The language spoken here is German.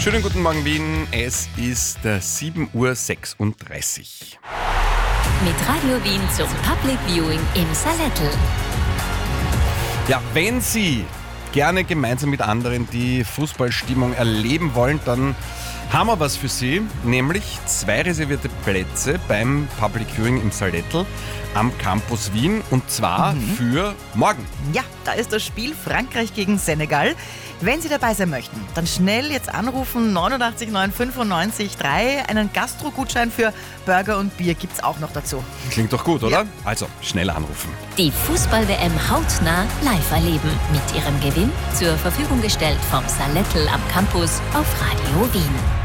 Schönen guten Morgen Wien, es ist 7:36 Uhr. Mit Radio Wien zum Public Viewing im Salettl. Ja, wenn Sie gerne gemeinsam mit anderen die Fußballstimmung erleben wollen, dann haben wir was für Sie, nämlich 2 reservierte Plätze beim Public Viewing im Salettl am Campus Wien, und zwar für morgen. Ja, da ist das Spiel Frankreich gegen Senegal. Wenn Sie dabei sein möchten, dann schnell jetzt anrufen, 89 9 95 3. Einen Gastro-Gutschein für Burger und Bier gibt's auch noch dazu. Klingt doch gut, oder? Ja. Also, schnell anrufen. Die Fußball-WM hautnah live erleben. Mit Ihrem Gewinn zur Verfügung gestellt vom Salettl am Campus auf Radio Wien.